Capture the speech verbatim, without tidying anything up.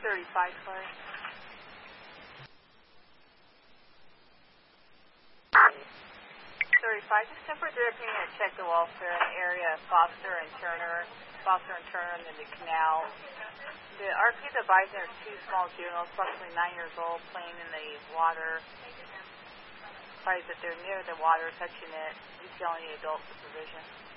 thirty-five, sorry. thirty-five, just temporary dripping and check the welfare in the area of Foster and Turner, Foster and Turner and the canal. The R P is advising there's two small juveniles, approximately nine years old, playing in the water. Advise that they're near the water, touching it, detailing the adult supervision.